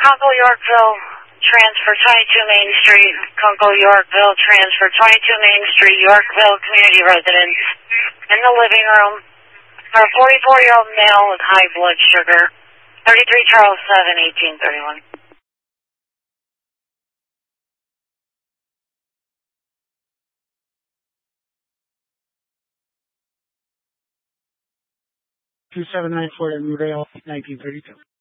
Congo, Yorkville, transfer 22 Main Street. Congo, Yorkville, transfer 22 Main Street, Yorkville, community residence. In the living room, our 44-year-old male with high blood sugar. 33 Charles 7, 1831. 2794 Riverdale, 1932.